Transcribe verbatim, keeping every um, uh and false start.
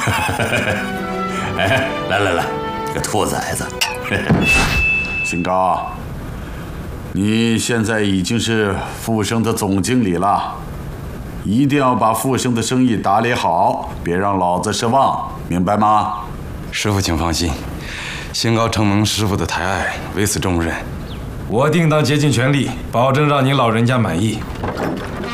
哎，来来来，这个兔崽子， 新高，你现在已经是富生的总经理了，一定要把富生的生意打理好，别让老子失望，明白吗？ 师傅，请放心，新高承蒙师傅的抬爱，为此重任，我定当竭尽全力，保证让您老人家满意。